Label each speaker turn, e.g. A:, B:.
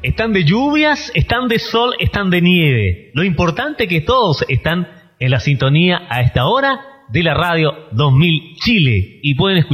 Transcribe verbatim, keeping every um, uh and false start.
A: Están de lluvias, están de sol, están de nieve. Lo importante es que todos están en la sintonía a esta hora de la radio dos mil Chile y pueden escuchar